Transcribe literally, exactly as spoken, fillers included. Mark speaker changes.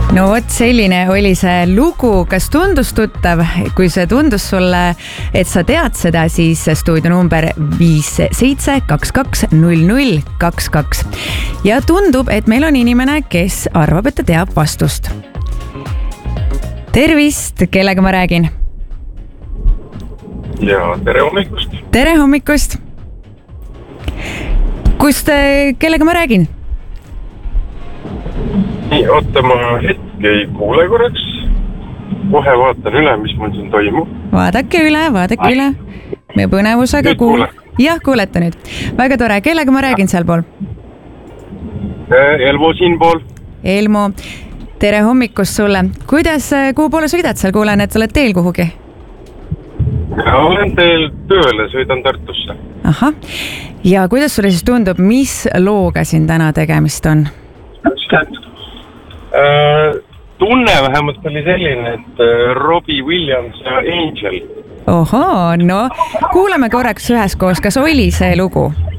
Speaker 1: no vot, selline oli see lugu. Kas tundus tuttav? Kui see tundus sulle, et sa tead seda, siis stuudio number viis seitse kaks kaks null null kaks kaks. Ja tundub, et meil on inimene, kes arvab, et ta teab vastust. Tervist, kellega ma räägin?
Speaker 2: Ja tere hommikust.
Speaker 1: Tere hommikust. Kust, kellega ma räägin?
Speaker 2: Nii, oota, ma hetke ei kuule korraks. Kohe vaatan üle, mis mul siin toimub.
Speaker 1: Vaadake üle, vaadake üle. Me põnevusega
Speaker 2: Nüüd
Speaker 1: kuul...
Speaker 2: kuule.
Speaker 1: Jah, kuulete nüüd. Väga tore. Kellega ma räägin seal pool?
Speaker 2: Elmo siin pool.
Speaker 1: Elmo, tere hommikust sulle. Kuidas, kuhu poole sõidad seal? Kuulen, et sa oled teel kuhugi.
Speaker 2: Ja olen teel tööle, sõidan Tartusse.
Speaker 1: Aha. Ja kuidas sulle siis tundub, mis looga siin täna tegemist on?
Speaker 2: Tunne vähemalt oli selline, et Robbie Williams ja Angel.
Speaker 1: Ohoo, no kuulame korraks üheskoos, kas oli see lugu?